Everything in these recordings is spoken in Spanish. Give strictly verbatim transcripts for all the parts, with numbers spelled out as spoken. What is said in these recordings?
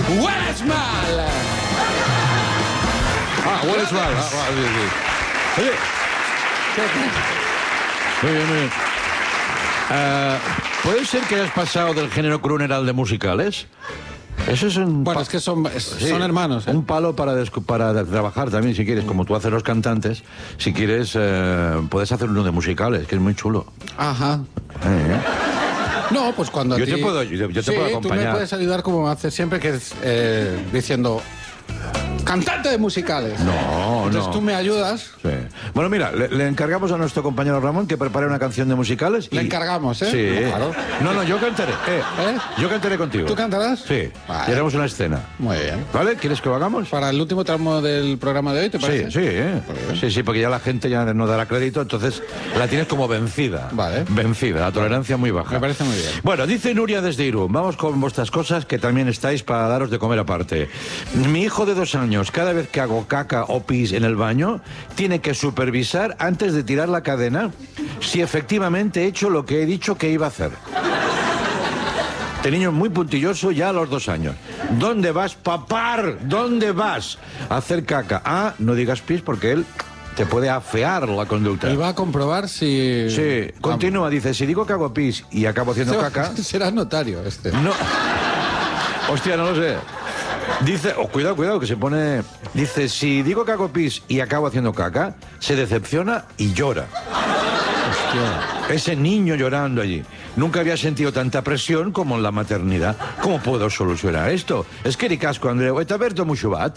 ¡Hueles mal! Ah, hueles mal. Ah, ah, sí, sí. Oye. Muy bien, muy bien. Uh, ¿Puede ser que hayas pasado del género crooner al de musicales? Eso es un... Bueno, es que son, es, sí, son hermanos. ¿eh? Un palo para, para trabajar también, si quieres, como tú haces los cantantes. Si quieres, eh, puedes hacer uno de musicales, que es muy chulo. Ajá. Eh. No, pues cuando yo a ti... te puedo, yo, yo te sí, puedo acompañar. tú me puedes ayudar como haces siempre, que es eh, diciendo... ¡Cantante de musicales! No, Entonces no. tú me ayudas. Sí. Bueno, mira, le, le encargamos a nuestro compañero Ramón que prepare una canción de musicales. Y... Le encargamos, ¿eh? Sí. No, claro. No, no, yo cantaré. Eh, ¿Eh? Yo cantaré contigo. ¿Tú cantarás? Sí. Vale. Y haremos una escena. Muy bien. ¿Vale? ¿Quieres que lo hagamos? Para el último tramo del programa de hoy, ¿te parece? Sí, sí, ¿eh? Sí, sí, porque ya la gente ya no dará crédito, entonces la tienes como vencida. Vale. Vencida, la tolerancia muy baja. Me parece muy bien. Bueno, dice Nuria desde Irún, vamos con vuestras cosas que también estáis para daros de comer aparte. Mi hijo de dos años, cada vez que hago caca o pis en el baño, tiene que supervisar antes de tirar la cadena si efectivamente he hecho lo que he dicho que iba a hacer. Este niño es muy puntilloso ya a los dos años. ¿Dónde vas, papar? ¿Dónde vas? A hacer caca. Ah, no digas pis porque él te puede afear la conducta. Y va a comprobar si... Sí, continúa, dice, si digo que hago pis y acabo haciendo caca... Será notario este. No. Hostia, no lo sé. Dice, oh, cuidado, cuidado, que se pone... Dice, si digo que hago pis y acabo haciendo caca, se decepciona y llora. Hostia. Ese niño llorando allí. Nunca había sentido tanta presión como en la maternidad. ¿Cómo puedo solucionar esto? Es que ricasco, Andreu. ¿Te aberto mucho bat?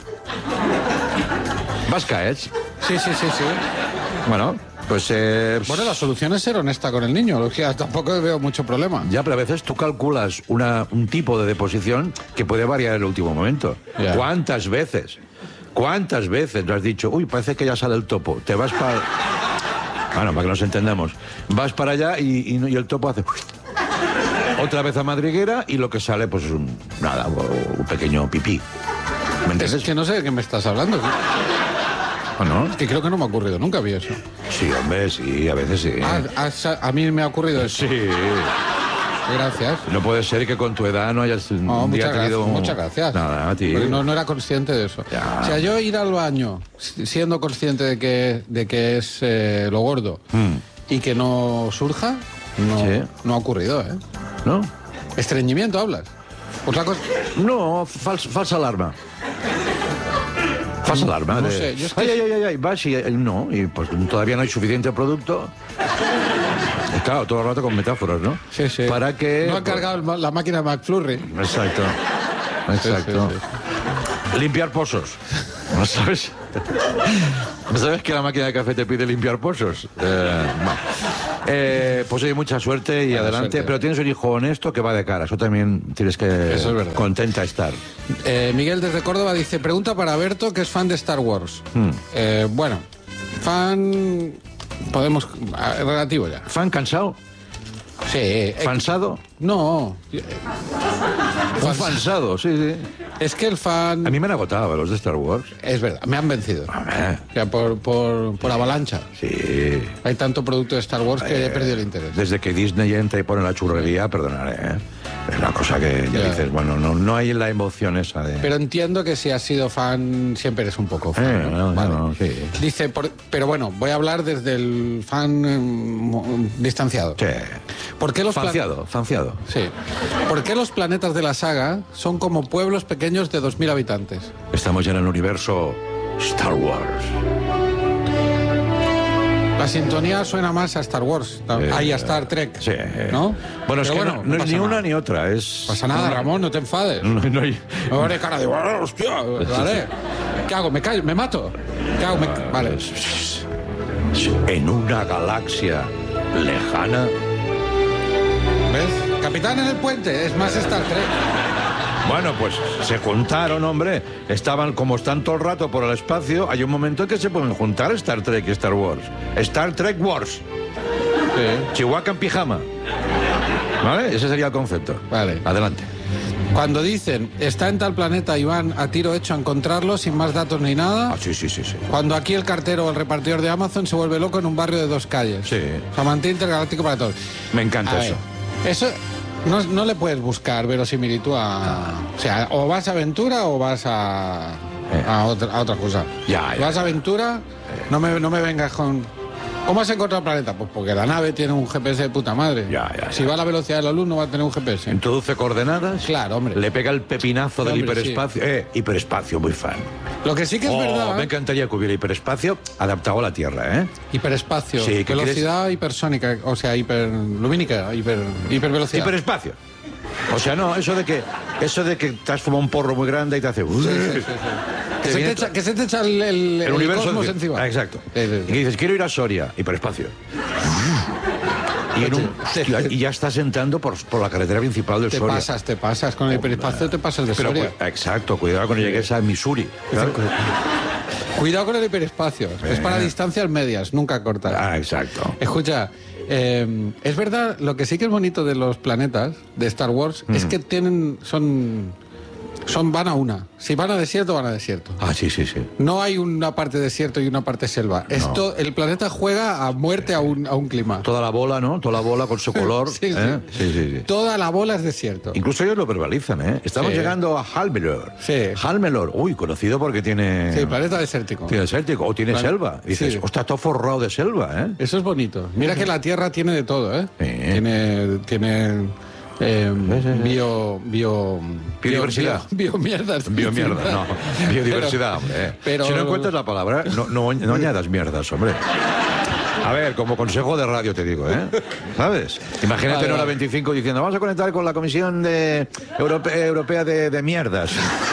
¿Vas caets? Sí, sí, sí, sí. Bueno, pues... Eh, Bueno, la solución es ser honesta con el niño. O sea, tampoco veo mucho problema. Ya, pero a veces tú calculas una, un tipo de deposición que puede variar en el último momento. Ya. ¿Cuántas veces? ¿Cuántas veces lo has dicho? Uy, parece que ya sale el topo. Te vas para... Bueno, para que nos entendamos. Vas para allá y, y, y el topo hace... Otra vez a madriguera y lo que sale, pues es un... Nada, un pequeño pipí. ¿Me entiendes? Es que no sé de qué me estás hablando. ¿No? Es que creo que no me ha ocurrido nunca, vi eso. Sí, hombre, sí, a veces sí. Ah, a, a mí me ha ocurrido eso. Sí. Gracias. No puede ser que con tu edad no hayas un No, día muchas, tenido... gracias, muchas gracias. Nada, a ti. Porque no, no era consciente de eso. Ya. O sea, yo ir al baño siendo consciente de que, de que es eh, lo gordo Mm. y que no surja, no, Sí. no ha ocurrido, ¿eh? ¿No? Estreñimiento, hablas. Pues la cosa... No, fals, falsa alarma. Falsa alarma. No de... sé, yo es que- Ay, ay, ay, ay, ay, vas y eh, no, y pues todavía no hay suficiente producto. Y claro, todo el rato con metáforas, ¿no? Sí, sí. Para que... No ha cargado el ma- la máquina de McFlurry. Exacto. Exacto. Sí, sí, Limpiar pozos. ¿No sabes? ¿No sabes que la máquina de café te pide limpiar pozos? Eh, no. Eh, pues oye, mucha suerte y Buena adelante. suerte. Pero tienes un hijo honesto que va de cara. Eso también tienes que... Eso es verdad. Contenta estar. Eh, Miguel desde Córdoba dice, pregunta para Berto, que es fan de Star Wars. Hmm. Eh, bueno, fan... Podemos... ah, relativo ya. ¿Fan cansado? Sí. eh, ¿Fansado? no. eh, Un fans- fansado, sí, sí. Es que el fan... A mí me han agotado los de Star Wars. Es verdad, me han vencido. Hombre, O sea, por, por, por avalancha. sí. Hay tanto producto de Star Wars que he perdido el interés. Desde que Disney entra y pone la churrería, perdonaré, ¿eh? Es una cosa que ya Ya. dices, bueno, no, no hay la emoción esa de... Pero entiendo que si has sido fan, siempre eres un poco fan. Eh, ¿no? no, Vale. no, sí. Dice, por- pero bueno, voy a hablar desde el fan eh, mo- distanciado. Sí. ¿Por qué los plan- Fanciado, fanciado. Sí. ¿Por qué los planetas de la saga son como pueblos pequeños de dos mil habitantes? Estamos ya en el universo Star Wars. La sintonía suena más a Star Wars. Eh, Ahí a Star Trek. Sí. ¿No? Bueno, es Pero que no, no es pasa ni nada. una ni otra, es... No pasa nada, Ramón, no te enfades. No, no hay... Me haré cara de... "Ah, hostia, vale. ¿Qué hago? ¿Me callo? ¿Me mato? ¿Qué hago? Me- Vale. En una galaxia lejana... ¿Ves? Capitán en el puente, es más Star Trek. Bueno, pues se juntaron, hombre. Estaban, como están todo el rato por el espacio, hay un momento en que se pueden juntar Star Trek y Star Wars. Star Trek Wars. Sí. Chihuahua en pijama. ¿Vale? Ese sería el concepto. Vale. Adelante. Cuando dicen, está en tal planeta y van a tiro hecho a encontrarlo sin más datos ni nada. Ah, sí, sí, sí, sí. Cuando aquí el cartero o el repartidor de Amazon se vuelve loco en un barrio de dos calles. Sí. Samantí intergaláctico para todos. Me encanta A eso. ver, eso No, no le puedes buscar verosimilitud a... O sea, o vas a aventura o vas a, Eh. a, otra, a otra cosa. Ya, ya. Vas a aventura, no me, no me vengas con... ¿Cómo has encontrado el planeta? Pues porque la nave tiene un G P S de puta madre. Ya, ya, ya. Si va a la velocidad de la luz no va a tener un G P S. Introduce coordenadas. Claro, hombre. Le pega el pepinazo Sí, del hombre, hiperespacio. Eh, hiperespacio, muy fan. Lo que sí que es Oh, verdad... me encantaría que hubiera hiperespacio adaptado a la Tierra, ¿eh? Hiperespacio, Sí, ¿qué velocidad hipersónica, o sea, hiperlumínica, hiper, hipervelocidad. Hiperespacio. O sea, no, eso de que eso de que te has fumado un porro muy grande y te hace... Sí, sí, sí, sí. Que, se te echa, que se te echa el, el, el universo cosmos encima. encima. Ah, exacto. Sí, sí, sí. Y dices, quiero ir a Soria, hiperespacio. Y, en un- hostia, y ya estás entrando por, por la carretera principal de Te Soria. pasas, te pasas. Con el hiperespacio te pasas de Pero, Soria. cu- exacto, cuidado cuando llegues a Missouri. ¿sabes? Cuidado con el hiperespacio. Es para distancias medias, nunca cortas. Ah, exacto. Escucha, eh, es verdad, lo que sí que es bonito de los planetas de Star Wars es que tienen, son, son, van a una. Si van a desierto, van a desierto. Ah, sí, sí, sí. No hay una parte desierto y una parte selva. Esto, el planeta juega a muerte a un, a un clima. Toda la bola, ¿no? Toda la bola con su color. Sí, sí. ¿eh? sí, sí, sí. Toda la bola es desierto. Incluso ellos lo verbalizan, ¿eh? Estamos Sí. llegando a Halmelor. Sí. Halmelor, uy, conocido porque tiene... Sí, planeta desértico. Tiene desértico o tiene Plan- selva. Y dices, Sí. ostras, está todo forrado de selva, ¿eh? Eso es bonito. Mira que la Tierra tiene de todo, ¿eh? Sí. Tiene, tiene eh, sí, sí. bio, bio, Biodiversidad. Bio, biomierdas. Biomierda, no. Biodiversidad, hombre. ¿eh? pero- Si no encuentras la palabra, no, no, no añadas mierdas, hombre. A ver, como consejo de radio te digo, ¿eh? ¿Sabes? Imagínate Vale, en hora vale. veinticinco diciendo, vamos a conectar con la Comisión de Europe- Europea de, de Mierdas.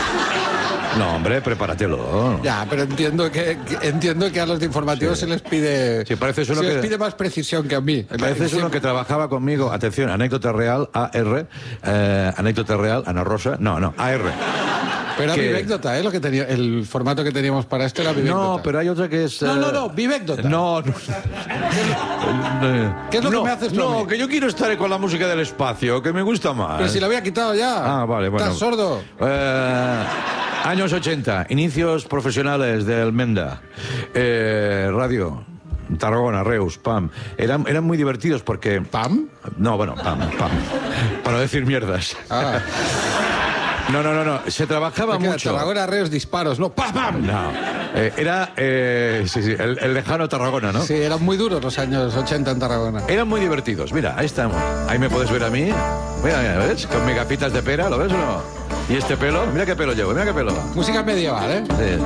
No, hombre, prepáratelo. Ya, pero entiendo que, que- entiendo que a los de informativos se les pide Sí, pareces uno se les que- pide más precisión que a mí. Pareces uno que trabajaba conmigo, atención, anécdota real, A R, eh, anécdota real, Ana Rosa, no, no, A R. Pero era que- Vivécdota, ¿eh? Lo que tenía, el formato que teníamos para esto era Vivécdota. No, pero hay otra que es... No, eh, no, no, Vivécdota. No, no. ¿Qué es lo que No, me haces tú a No, mí? que yo quiero estar con la música del espacio, que me gusta más. Pero si la había quitado ya. Ah, vale, bueno. ¿Estás sordo? Eh, años ochenta, inicios profesionales del Menda. Eh, radio, Tarragona, Reus, Pam. Eran, eran muy divertidos porque... ¿Pam? No, bueno, Pam, Pam. Para no decir mierdas. Ah, No, no, no, no. Se trabajaba que mucho. Tarragona, Reos, disparos, no, ¡pam, pam! No. Eh, era, eh, sí, sí, el, el lejano Tarragona, ¿no? Sí, eran muy duros los años ochenta en Tarragona. Eran muy divertidos. Mira, ahí estamos. Ahí me puedes ver a mí. Mira, mira, ¿ves? Con mis gafitas de pera, ¿lo ves o no? Y este pelo, mira qué pelo llevo, mira qué pelo. Música medieval, ¿eh? Sí.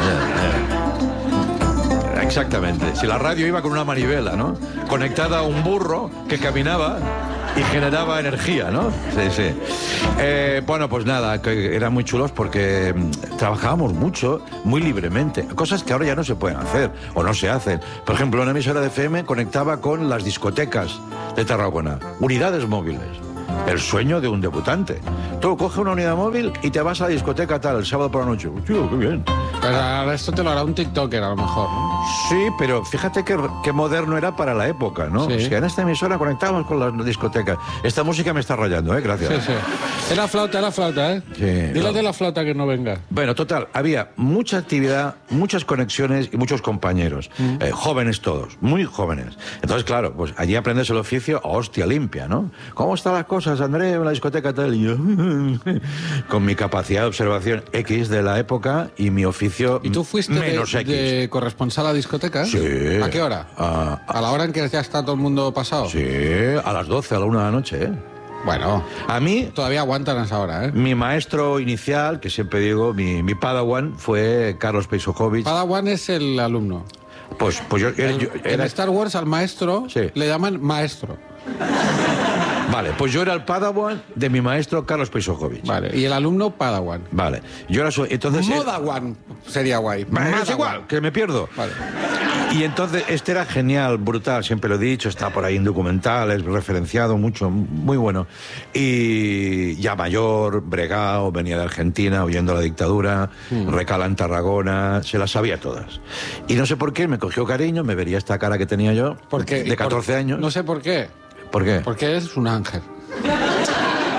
Exactamente. Si la radio iba con una manivela, ¿no? Conectada a un burro que caminaba y generaba energía, ¿no? Sí, sí. Eh, bueno, pues nada, que eran muy chulos porque mm, trabajábamos mucho, muy libremente. Cosas que ahora ya no se pueden hacer o no se hacen. Por ejemplo, una emisora de F M conectaba con las discotecas de Tarragona. Unidades móviles. El sueño de un debutante. Tú coges una unidad móvil y te vas a la discoteca tal, el sábado por la noche. Tío, qué bien. Pero ahora esto te lo hará un TikToker a lo mejor, ¿no? Sí, pero fíjate qué, qué moderno era para la época, ¿no? Sí. O sea, en esta emisora conectábamos con la discoteca. Esta música me está rayando, ¿eh? Gracias. Sí, sí. Era flauta, era flauta, ¿eh? Sí, Dile no. de la flauta que no venga. Bueno, total, había mucha actividad, muchas conexiones y muchos compañeros. Eh, jóvenes todos, muy jóvenes. Entonces, claro, pues allí aprendes el oficio a hostia limpia, ¿no? ¿Cómo están las cosas, André, en la discoteca tal? Y yo, con mi capacidad de observación X de la época y mi oficio ¿Y tú fuiste de, menos X. de corresponsal a discoteca? Sí. ¿A qué hora? A- ¿A la hora en que ya está todo el mundo pasado? Sí, a las doce, a la una de la noche, ¿eh? Bueno, A mí, todavía aguantan a esa hora, ¿eh? mi maestro inicial, que siempre digo, mi, mi padawan, fue Carlos Peisojovic. Padawan es el alumno. Pues, pues yo, era, yo- En era- Star Wars al maestro Sí. le llaman maestro. Vale, pues yo era el padawan de mi maestro Carlos Peisojovic. Vale. Y el alumno Padawan. Vale. Yo era su... Entonces... eh, Modawan sería guay. Vale, es Madawan. igual, que me pierdo. Vale. Y entonces, este era genial, brutal, siempre lo he dicho, está por ahí en documentales, referenciado mucho, muy bueno. Y ya mayor, bregao, venía de Argentina, huyendo la dictadura, recala en Tarragona, se las sabía todas. Y no sé por qué, me cogió cariño, me vería esta cara que tenía yo, Porque, de catorce por- años. No sé por qué. ¿Por qué? Porque es un ángel.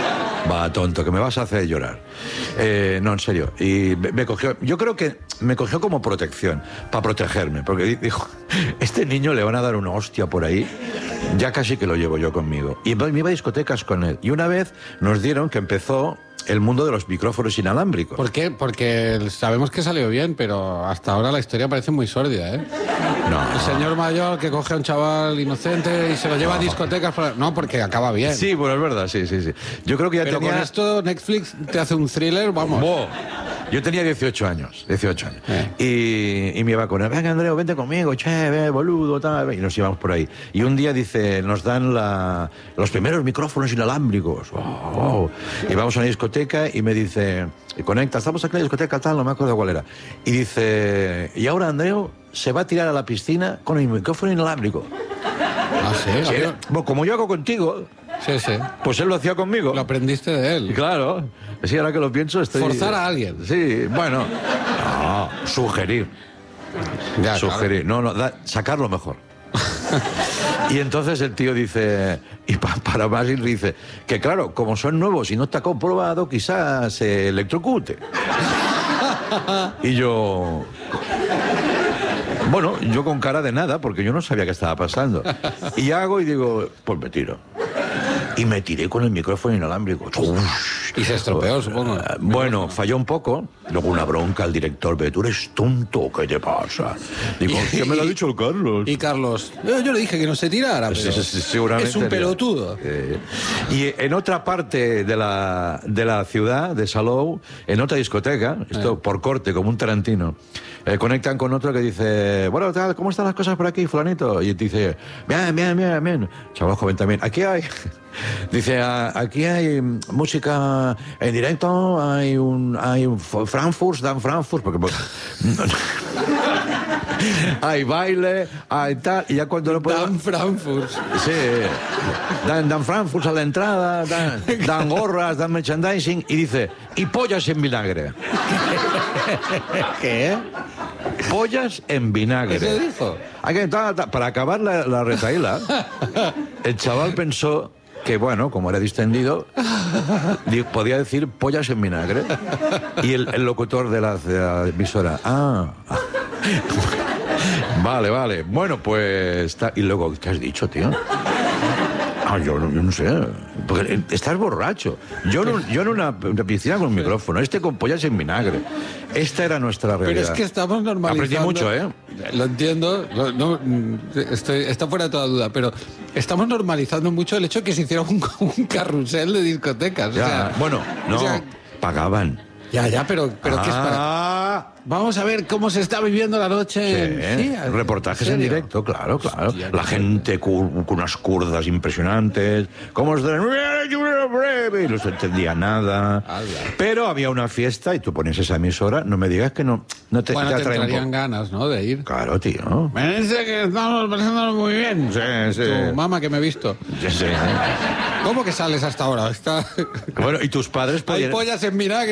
Va, tonto, que me vas a hacer llorar. Eh, no, en serio. Y me, me cogió, yo creo que me cogió como protección, para protegerme, porque dijo, este niño le van a dar una hostia por ahí, ya casi que lo llevo yo conmigo. Y me iba a discotecas con él. Y una vez nos dieron que empezó el mundo de los micrófonos inalámbricos. ¿Por qué? Porque sabemos que salió bien, pero hasta ahora la historia parece muy sórdida, ¿eh? No. El señor mayor que coge a un chaval inocente y se lo lleva no. a discotecas... Para... No, porque acaba bien. Sí, bueno, es verdad, sí, sí, sí. Yo creo que ya pero tenía... con esto Netflix te hace un thriller, vamos. Bo. Yo tenía dieciocho años, dieciocho años. Eh. Y, y me iba con él, venga, Andreu, vente conmigo, che, ve, boludo, tal. Y nos íbamos por ahí. Y un día, dice, nos dan la, los primeros micrófonos inalámbricos. Oh, oh. Y vamos a una discoteca y me dice, conecta, estamos aquí en la discoteca, tal, no me acuerdo cuál era. Y dice, y ahora Andreu se va a tirar a la piscina con el micrófono inalámbrico. Ah, sí. Sí, bueno, como yo hago contigo. Sí, sí. Pues él lo hacía conmigo. Lo aprendiste de él. Claro. Sí, ahora que lo pienso estoy... Forzar a alguien. Sí, bueno. No, sugerir. Ya, sugerir. Claro. No, no, da, sacarlo mejor. Y entonces el tío dice, y pa, para más y dice, que claro, como son nuevos y no está comprobado, quizás se electrocute. Y yo... Bueno, yo con cara de nada, porque yo no sabía qué estaba pasando. Y hago y digo, pues me tiro. Y me tiré con el micrófono inalámbrico. Y se estropeó, supongo. Uh, bueno, falló un poco. Luego una bronca al director. Pero tú eres tonto, ¿qué te pasa? Digo, ¿qué me lo ha dicho el Carlos? Y Carlos, yo, yo le dije que no se tirara, pero sí, sí, seguramente es un pelotudo. Eh, y en otra parte de la, de la ciudad, de Salou, en otra discoteca, esto eh. por corte, como un Tarantino, eh, conectan con otro que dice, bueno, tal, ¿cómo están las cosas por aquí, fulanito? Y dice, bien, bien, bien, bien. Chaval joven también. Aquí hay... Dice, aquí hay música en directo, hay un, hay un Frankfurt, Dan Frankfurt, porque... hay baile, hay tal, y ya cuando lo puedo... Dan Frankfurt. Sí, dan, dan Frankfurt a la entrada, dan, dan gorras, dan merchandising, y dice, y pollas en vinagre. ¿Qué? Pollas en vinagre. ¿Qué se dijo? Para acabar la, la retaíla, el chaval pensó que, bueno, como era distendido, podía decir pollas en vinagre. Y el, el locutor de la, de la emisora, ah, vale, vale. Bueno, pues... Y luego, ¿qué has dicho, tío? Ah, yo, yo no sé. Porque estás borracho. Yo, no, yo en una, una piscina con un micrófono, este con pollas en vinagre. Esta era nuestra realidad. Pero es que estamos normalizando... Aprendí mucho, ¿eh? Lo entiendo, lo, no, estoy, está fuera de toda duda, pero estamos normalizando mucho el hecho de que se hiciera un, un carrusel de discotecas. Ya, o sea, bueno, no, o sea, pagaban. Ya, ya, pero, pero ah. ¿qué es para...? Vamos a ver cómo se está viviendo la noche. Sí, sí, reportajes en, en directo, claro, claro. Hostia, la gente con unas curdas impresionantes. ¿Cómo se y no se entendía nada. Ala. Pero había una fiesta y tú pones esa emisora, no me digas que no, no te, bueno, te, te traerían ganas, ¿no? De ir. Claro, tío. Me dice que estamos pasándonos muy bien. Sí, sí. Tu mamá que me he visto. Sí, sí. ¿Cómo que sales hasta ahora? Está... Bueno, y tus padres podían... Hay pollas en vinagre.